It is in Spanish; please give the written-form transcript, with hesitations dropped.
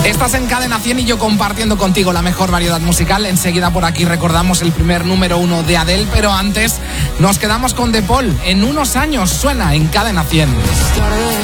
Estás en Cadena 100 y yo compartiendo contigo la mejor variedad musical. Enseguida por aquí recordamos el primer número 1 de Adele, pero antes nos quedamos con De Paul. En unos años suena en Cadena 100.